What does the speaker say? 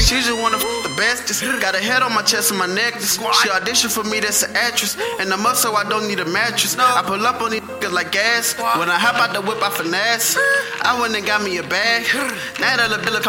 She just wanna the bestest. Got a head on my chest and my necklace. She auditioned for me, that's an actress. And the muscle, I don't need a mattress. I pull up on these like gas. When I hop out the whip, I finesse. I went and got me a bag. Now that little bill